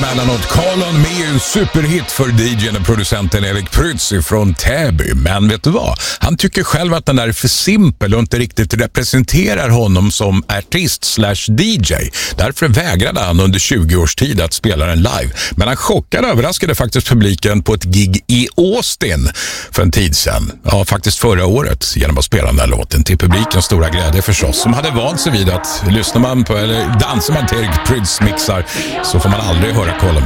Mellanåt Call on Me är en superhit för DJ:n och producenten Erik Prytz från Täby. Men vet du vad? Han tycker själv att den är för simpel och inte riktigt representerar honom som artist/DJ. Därför vägrade han under 20 års tid att spela den live. Men han chockade och överraskade faktiskt publiken på ett gig i Austin för en tid sedan. Ja, faktiskt förra året, genom att spela den här låten till publikens stora glädje förstås. Som hade vant sig vid att lyssnar man på eller dansar man till Erik Prytz mixar så får man aldrig höra Call on Me.